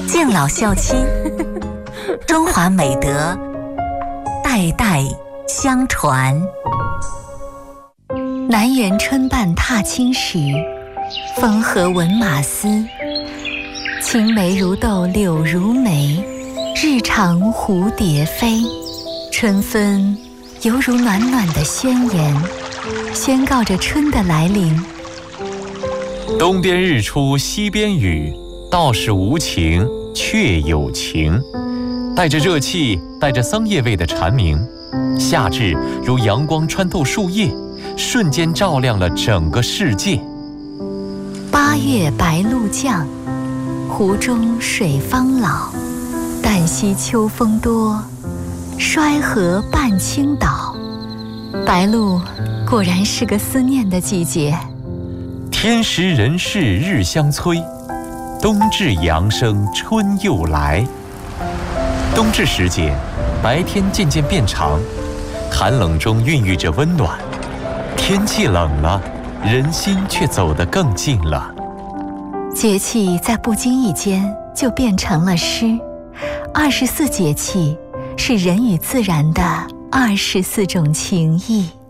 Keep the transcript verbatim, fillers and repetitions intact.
敬老孝亲，中华美德代代相传。南园春半踏青时，风和闻马嘶。青梅如豆柳如眉，日长蝴蝶飞。春分犹如暖暖的宣言，宣告着春的来临。 东边日出西边雨，道是无晴却有晴。带着热气，带着桑叶味的蝉鸣，夏至如阳光穿透树叶，瞬间照亮了整个世界。 八月白露降，湖中水方老。旦夕秋风多，衰河半倾倒。白露果然是个思念的季节。 天时人事日相催，冬至阳生春又来。冬至时节，白天渐渐变长，寒冷中孕育着温暖。天气冷了，人心却走得更近了。 节气在不经意间就变成了诗。二十四节气是人与自然的二十四种情谊。